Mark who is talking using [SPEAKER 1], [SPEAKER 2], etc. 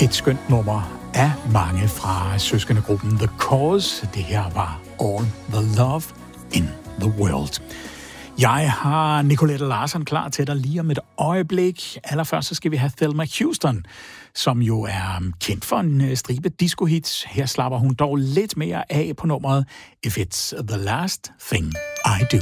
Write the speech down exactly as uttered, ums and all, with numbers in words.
[SPEAKER 1] Et skønt nummer af mange fra søskendegruppen The Cause. Det her var All the Love in the World. Jeg har Nicolette Larsen klar til dig lige om et øjeblik. Allerførst så skal vi have Thelma Houston, som jo er kendt for en stribe disco-hits. Her slapper hun dog lidt mere af på nummeret If It's the Last Thing I Do.